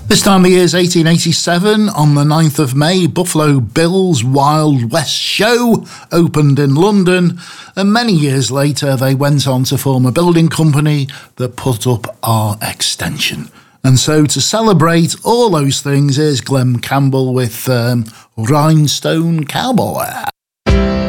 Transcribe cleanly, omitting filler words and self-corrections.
This time of year is 1887. On the 9th of May, Buffalo Bill's Wild West Show opened in London, and many years later they went on to form a building company that put up our extension. And so to celebrate all those things, here's Glen Campbell with Rhinestone Cowboy.